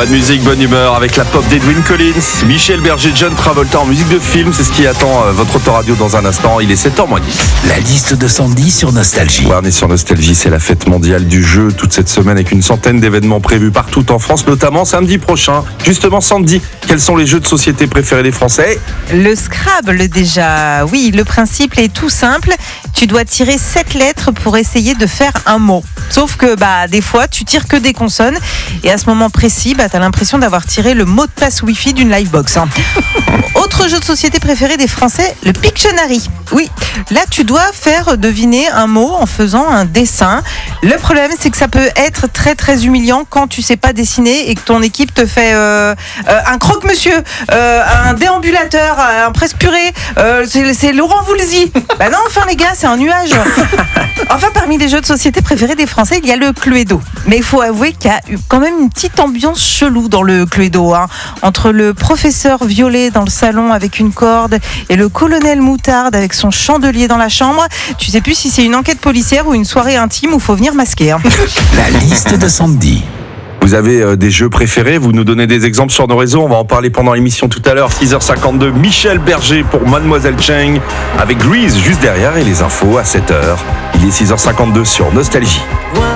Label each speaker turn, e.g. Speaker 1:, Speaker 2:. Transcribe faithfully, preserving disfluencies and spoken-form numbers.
Speaker 1: Bonne musique, bonne humeur avec la pop d'Edwyn Collins, Michel Berger, John Travolta en musique de film. C'est ce qui attend euh, votre autoradio dans un instant. Il est sept heures moins dix.
Speaker 2: La liste de Sandy sur Nostalgie.
Speaker 1: Ouais, on est sur Nostalgie, c'est la fête mondiale du jeu toute cette semaine avec une centaine d'événements prévus partout en France, notamment samedi prochain. Justement, Sandy, quels sont les jeux de société préférés des Français?
Speaker 3: Le Scrabble déjà. Oui, le principe est tout simple. Tu dois tirer sept lettres pour essayer de faire un mot. Sauf que bah, des fois, tu tires que des consonnes et à ce moment précis, bah, tu as l'impression d'avoir tiré le mot de passe Wi-Fi d'une livebox. Hein. Autre jeu de société préféré des Français, le Pictionary. Oui, là, tu dois faire deviner un mot en faisant un dessin. Le problème, c'est que ça peut être très, très humiliant quand tu sais pas dessiner et que ton équipe te fait euh, euh, un croque-monsieur, euh, un déambulateur, un presse-purée. Euh, c'est, c'est Laurent Voulzy. Bah non, enfin, les gars, c'est un nuage. Enfin, parmi les jeux de société préférés des Français, il y a le Cluedo. Mais il faut avouer qu'il y a eu quand même une petite ambiance chelou dans le Cluedo. Hein. Entre le professeur violet dans le salon avec une corde et le colonel moutarde avec son chandelier dans la chambre, tu sais plus si c'est une enquête policière ou une soirée intime où il faut venir masquer. Hein.
Speaker 2: La liste de Sandy.
Speaker 1: Vous avez euh, des jeux préférés? Vous nous donnez des exemples sur nos réseaux. On va en parler pendant l'émission tout à l'heure. six heures cinquante-deux, Michel Berger pour Mademoiselle Cheng avec Grease juste derrière et les infos à sept heures. Il est six heures cinquante-deux sur Nostalgie.